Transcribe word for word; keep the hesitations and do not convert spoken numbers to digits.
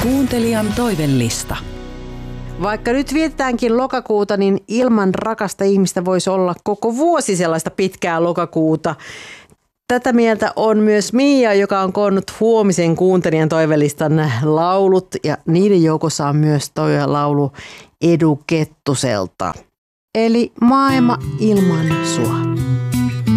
Kuuntelijan toivellista. Vaikka nyt vietetäänkin lokakuuta, niin ilman rakasta ihmistä voisi olla koko vuosi sellaista pitkää lokakuuta. Tätä mieltä on myös Mia, joka on koonnut huomisen kuuntelijan toivelistan laulut, ja niiden joukossa on myös toi laulu Edu Kettuselta. Eli Maailma ilman sua.